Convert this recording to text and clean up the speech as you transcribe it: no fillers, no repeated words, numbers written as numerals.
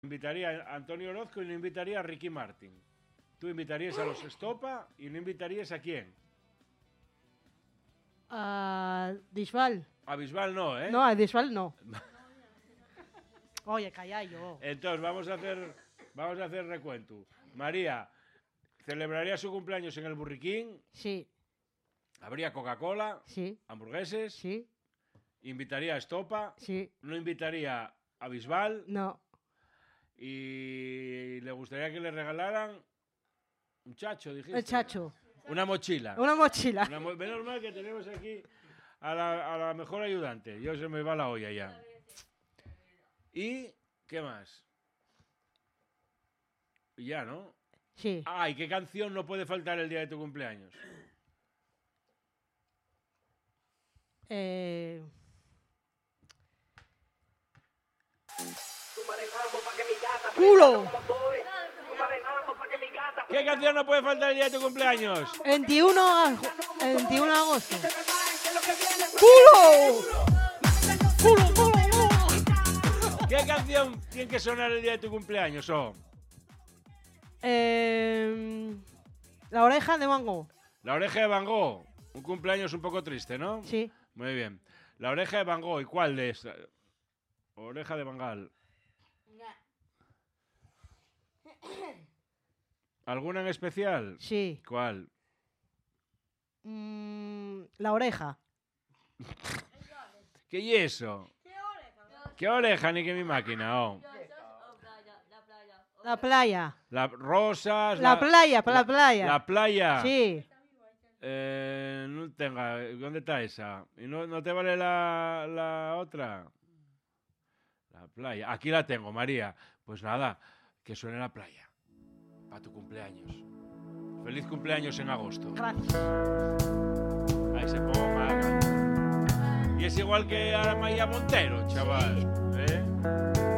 Invitaría a Antonio Orozco y no invitaría a Ricky Martin. Tú invitarías a los Estopa y no invitarías a quién. A Bisbal. A Bisbal no, ¿eh? No, a Bisbal no. Oye, calla yo. Entonces, vamos a hacer recuento. María, ¿celebraría su cumpleaños en el Burriquín? Sí. ¿Habría Coca-Cola? Sí. ¿Hamburgueses? Sí. ¿Invitaría a Estopa? Sí. ¿No invitaría a Bisbal? No. ¿Y le gustaría que le regalaran un chacho, dijiste? El chacho. Una mochila. Una mochila. Menos mal que tenemos aquí a la mejor ayudante. Yo se me va la olla ya. ¿Y qué más? Ya, ¿no? Sí. Ah, ¿y qué canción no puede faltar el día de tu cumpleaños? ¡Culo! ¿Qué canción no puede faltar el día de tu cumpleaños? 21 de agosto. ¡Culo! ¡Culo, culo, culo! ¿Qué canción tiene que sonar el día de tu cumpleaños? La oreja de Van Gogh. La oreja de Van Gogh. Un cumpleaños un poco triste, ¿no? Sí. Muy bien. La oreja de Van Gogh. ¿Y cuál de esta? Oreja de Bangal. ¿Alguna en especial? Sí. ¿Cuál? La oreja. ¿Qué y eso? ¿Qué oreja ni que mi máquina? La playa. Las rosas. La playa. La playa. Sí. No tenga. ¿Dónde está esa? ¿Y no te vale la otra? La playa. Aquí la tengo, María. Pues nada, que suene la playa. Para tu cumpleaños. Feliz cumpleaños en agosto. Gracias. Ahí se ponga. Y es igual que a Maya Montero, chaval. ¿Eh?